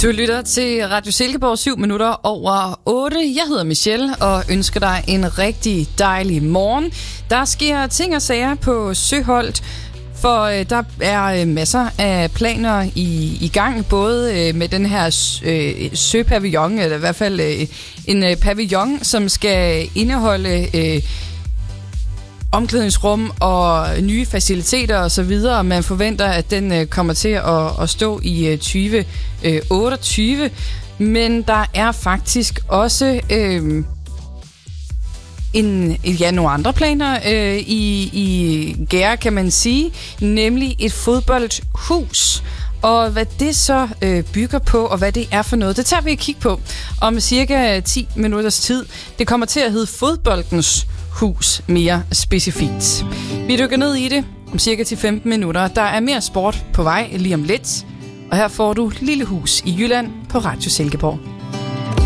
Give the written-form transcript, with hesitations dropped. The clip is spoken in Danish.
Du lytter til Radio Silkeborg 7 minutter over 8. Jeg hedder Michelle og ønsker dig en rigtig dejlig morgen. Der sker ting og sager på Søholt, for der er masser af planer i gang, både med den her søpavillon, eller i hvert fald en pavillon, som skal indeholde omklædningsrum og nye faciliteter og så videre. Man forventer, at den kommer til at stå i 2028. Men der er faktisk også nogle andre planer i gære, kan man sige, nemlig et fodboldhus. Og hvad det så bygger på, og hvad det er for noget, det tager vi et kig på om cirka 10 minutters tid. Det kommer til at hedde Fodboldens Hus mere specifikt. Vi dykker ned i det om cirka 10-15 minutter. Der er mere sport på vej lige om lidt. Og her får du Lille Hus i Jylland på Radio Silkeborg.